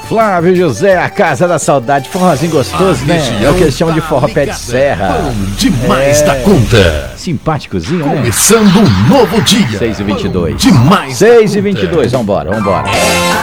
Flávio José, a Casa da Saudade, forrozinho gostoso, né? É o que eles chamam de forró pé de serra. Demais da conta. Simpáticozinho, né? Começando um novo dia. 6h22. Demais. 6h22, vambora.